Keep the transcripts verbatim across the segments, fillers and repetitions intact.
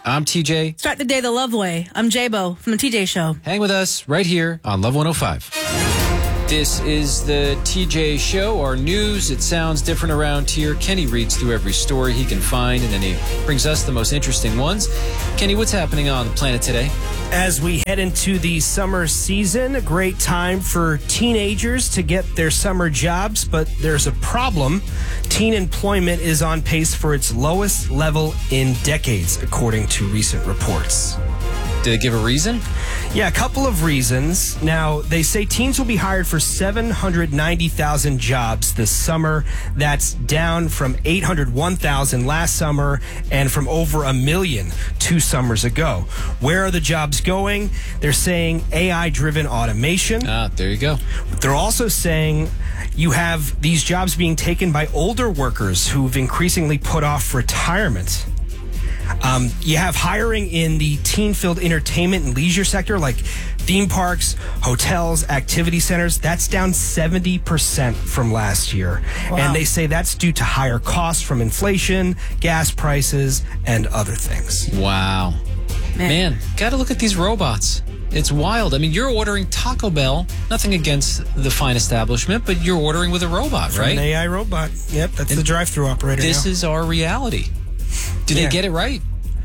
I'm T J. Start the day the love way. I'm J-Bo from the T J Show. Hang with us right here on Love one oh five. This is the T J Show, our news. It sounds different around here. Kenny reads through every story he can find, and then he brings us the most interesting ones. Kenny, what's happening on the planet today? As we head into the summer season, a great time for teenagers to get their summer jobs, but there's a problem. Teen employment is on pace for its lowest level in decades, according to recent reports. Did they give a reason? Yeah, a couple of reasons. Now, they say teens will be hired for seven hundred ninety thousand jobs this summer. That's down from eight hundred one thousand last summer and from over a million two summers ago. Where are the jobs going? They're saying A I-driven automation. Ah, there you go. They're also saying you have these jobs being taken by older workers who've increasingly put off retirement. Um, you have hiring in the teen-filled entertainment and leisure sector, like theme parks, hotels, activity centers. That's down seventy percent from last year. Wow. And they say that's due to higher costs from inflation, gas prices, and other things. Wow. Man, Man got to look at these robots. It's wild. I mean, you're ordering Taco Bell. Nothing against the fine establishment, but you're ordering with a robot, From right? An A I robot. Yep, that's and the drive-thru operator This now. is our reality. Did yeah. they get it right?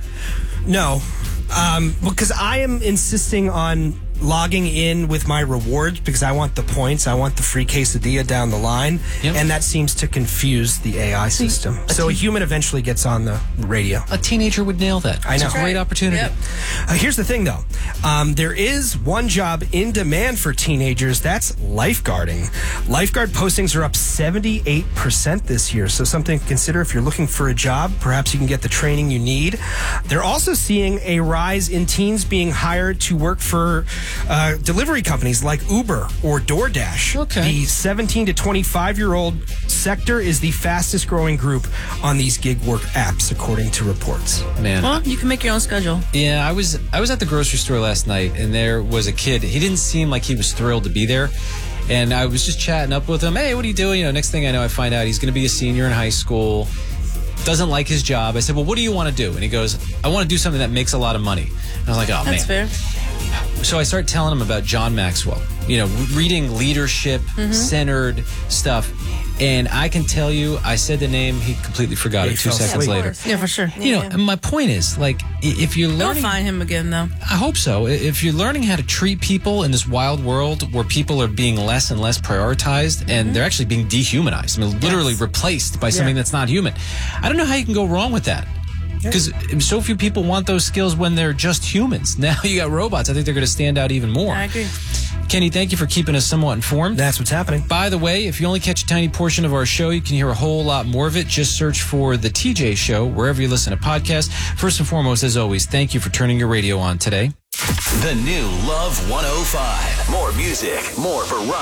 No, um, because I am insisting on logging in with my rewards because I want the points. I want the free quesadilla down the line. Yep. And that seems to confuse the A I system. A so te- a human eventually gets on the radio. A teenager would nail that. I know. It's a great opportunity. Yep. Uh, here's the thing, though. Um, there is one job in demand for teenagers. That's lifeguarding. Lifeguard postings are up seventy-eight percent this year. So something to consider if you're looking for a job. Perhaps you can get the training you need. They're also seeing a rise in teens being hired to work for Uh, delivery companies like Uber or DoorDash. Okay. The seventeen to twenty-five-year-old sector is the fastest growing group on these gig work apps, according to reports. Man. Well, you can make your own schedule. Yeah, I was I was at the grocery store last night, and there was a kid. He didn't seem like he was thrilled to be there. And I was just chatting up with him. Hey, what are you doing? You know, next thing I know, I find out he's going to be a senior in high school. Doesn't like his job. I said, well, what do you want to do? And he goes, I want to do something that makes a lot of money. And I was like, oh, That's man. That's fair. So I started telling him about John Maxwell, you know, reading leadership-centered mm-hmm. stuff. And I can tell you, I said the name, he completely forgot yeah, it two seconds yeah, later. Yeah, for sure. You know, yeah. and my point is, like, if you're learning... They'll find him again, though. I hope so. If you're learning how to treat people in this wild world where people are being less and less prioritized and mm-hmm. they're actually being dehumanized, I mean, literally yes. replaced by something yeah. that's not human, I don't know how you can go wrong with that. Because so few people want those skills when they're just humans. Now you got robots. I think they're going to stand out even more. I agree. Kenny, thank you for keeping us somewhat informed. That's what's happening. By the way, if you only catch a tiny portion of our show, you can hear a whole lot more of it. Just search for The T J Show wherever you listen to podcasts. First and foremost, as always, thank you for turning your radio on today. The new Love one oh five. More music, more variety.